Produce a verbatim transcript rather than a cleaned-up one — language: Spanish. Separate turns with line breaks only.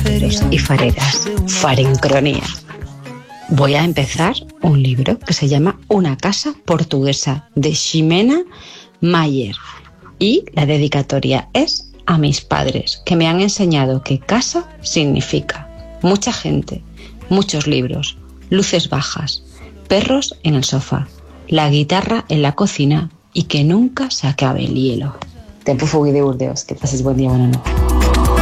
fareros y fareras, Farencronía. Voy a empezar un libro que se llama Una casa portuguesa, de Ximena Mayer. Y la dedicatoria es a mis padres, que me han enseñado que casa significa mucha gente, muchos libros, luces bajas, perros en el sofá, la guitarra en la cocina y que nunca se acabe el hielo. Tempo Fugui de Burdeos. Que pases buen día, buena noche.